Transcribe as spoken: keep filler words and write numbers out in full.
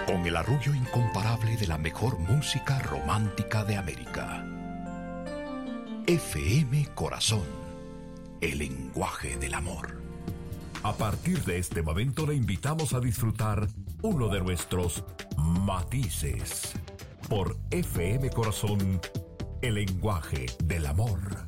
Con el arrullo incomparable de la mejor música romántica de América. F M Corazón, el lenguaje del amor. A partir de este momento le invitamos a disfrutar uno de nuestros matices. Por F M Corazón, el lenguaje del amor.